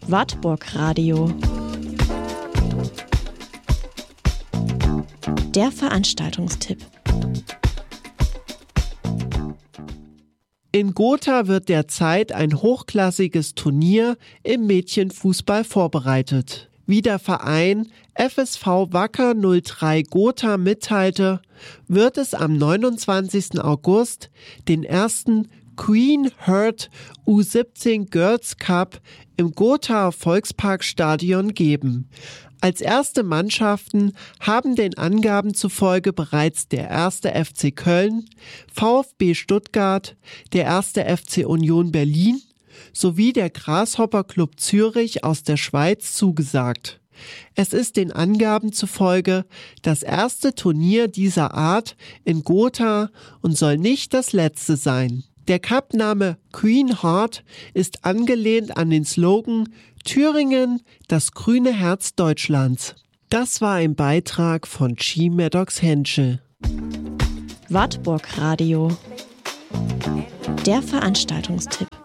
Wartburg Radio. Der Veranstaltungstipp. In Gotha wird derzeit ein hochklassiges Turnier im Mädchenfußball vorbereitet. Wie der Verein FSV Wacker 03 Gotha mitteilte, wird es am 29. August den ersten Queen Herd U17 Girls Cup im Gothaer Volksparkstadion geben. Als erste Mannschaften haben den Angaben zufolge bereits der 1. FC Köln, VfB Stuttgart, der 1. FC Union Berlin sowie der Grasshopper Club Zürich aus der Schweiz zugesagt. Es ist den Angaben zufolge das erste Turnier dieser Art in Gotha und soll nicht das letzte sein. Der Cup-Name Queen Heart ist angelehnt an den Slogan Thüringen, das grüne Herz Deutschlands. Das war ein Beitrag von Chi Maddox Henschel. Wartburg Radio. Der Veranstaltungstipp.